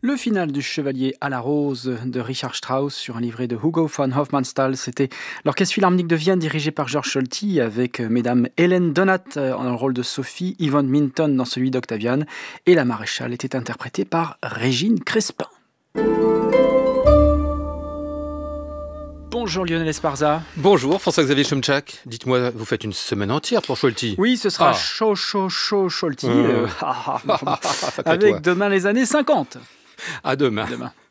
Le final du Chevalier à la Rose de Richard Strauss sur un livret de Hugo von Hofmannsthal, c'était l'Orchestre Philharmonique de Vienne dirigé par Georges Solti avec mesdames Hélène Donat dans le rôle de Sophie, Yvonne Minton dans celui d'Octaviane et la maréchale était interprétée par Régine Crespin. Bonjour Lionel Esparza. Bonjour François-Xavier Chomchak. Dites-moi, vous faites une semaine entière pour Solti? Oui, ce sera chaud Solti. Avec demain les années 50. À demain.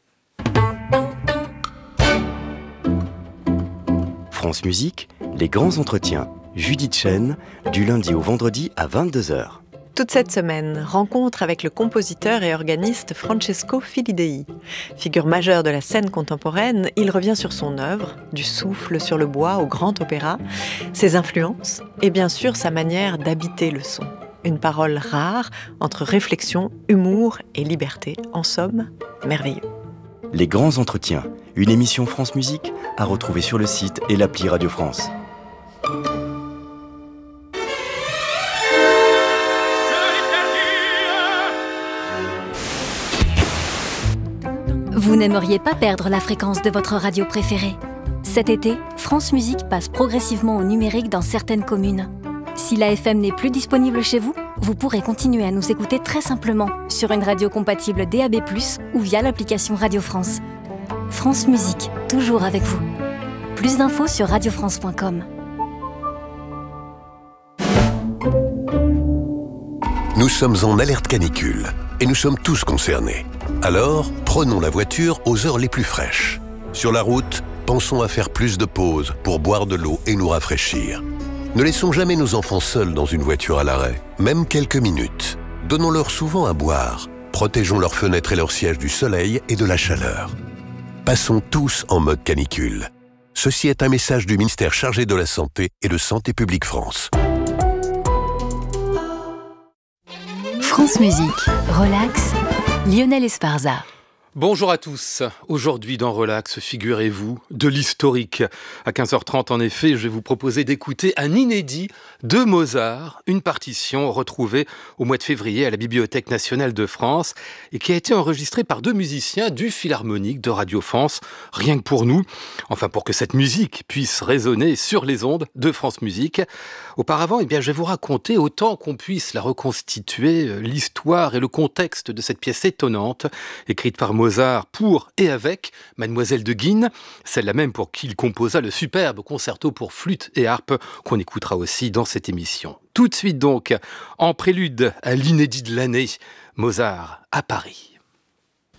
France Musique, les grands entretiens. Judith Chen, du lundi au vendredi à 22h. Toute cette semaine, rencontre avec le compositeur et organiste Francesco Filidei. Figure majeure de la scène contemporaine, il revient sur son œuvre, du souffle sur le bois au grand opéra, ses influences et bien sûr sa manière d'habiter le son. Une parole rare entre réflexion, humour et liberté. En somme, merveilleux. Les grands entretiens, une émission France Musique à retrouver sur le site et l'appli Radio France. Vous n'aimeriez pas perdre la fréquence de votre radio préférée? Cet été, France Musique passe progressivement au numérique dans certaines communes. Si la FM n'est plus disponible chez vous, vous pourrez continuer à nous écouter très simplement sur une radio compatible DAB+, ou via l'application Radio France. France Musique, toujours avec vous. Plus d'infos sur radiofrance.com. Nous sommes en alerte canicule et nous sommes tous concernés. Alors, prenons la voiture aux heures les plus fraîches. Sur la route, pensons à faire plus de pauses pour boire de l'eau et nous rafraîchir. Ne laissons jamais nos enfants seuls dans une voiture à l'arrêt, même quelques minutes. Donnons-leur souvent à boire. Protégeons leurs fenêtres et leurs sièges du soleil et de la chaleur. Passons tous en mode canicule. Ceci est un message du ministère chargé de la Santé et de Santé publique France. France Musique, relax, Lionel Esparza. Bonjour à tous. Aujourd'hui dans Relax, figurez-vous, de l'historique. À 15h30 en effet, je vais vous proposer d'écouter un inédit de Mozart, une partition retrouvée au mois de février à la Bibliothèque nationale de France et qui a été enregistrée par 2 musiciens du Philharmonique de Radio France, rien que pour nous, enfin pour que cette musique puisse résonner sur les ondes de France Musique. Auparavant, je vais vous raconter autant qu'on puisse la reconstituer, l'histoire et le contexte de cette pièce étonnante, écrite par Mozart pour et avec Mademoiselle de Guine, celle-là même pour qui il composa le superbe concerto pour flûte et harpe qu'on écoutera aussi dans cette émission. Tout de suite donc, en prélude à l'inédit de l'année, Mozart à Paris.